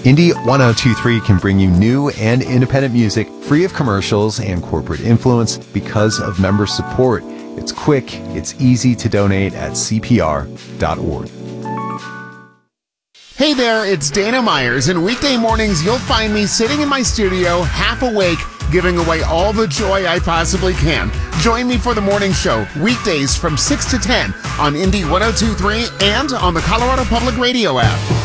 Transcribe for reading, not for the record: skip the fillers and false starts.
Indie 1023 can bring you new and independent music free of commercials and corporate influence because of member support. It's quick, it's easy to donate at CPR.org. Hey there, it's Dana Myers, and weekday mornings you'll find me sitting in my studio, half awake, giving away all the joy I possibly can. Join me for the morning show, weekdays from 6 to 10 on Indie 1023 and on the Colorado Public Radio app.